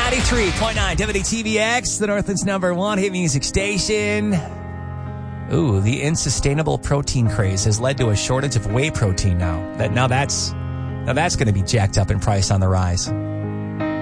93.9 WTVX, the Northland's number one hit music station. Ooh, the unsustainable protein craze has led to a shortage of whey protein now. That's going to be jacked up in price on the rise.